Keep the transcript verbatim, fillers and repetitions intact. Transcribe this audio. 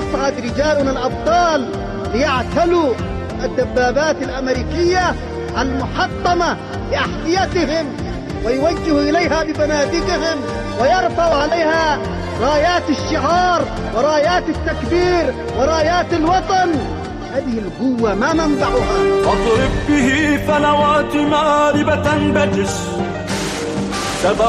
يصعد رجالنا الأبطال ليعتلوا الدبابات الأمريكية المحطمة بأحذيتهم ويوجهوا إليها ببنادقهم ويرفعوا عليها رايات الشعار ورايات التكبير ورايات الوطن. هذه القوة ما منبعها؟ اضرب به فلوات ماربة بجس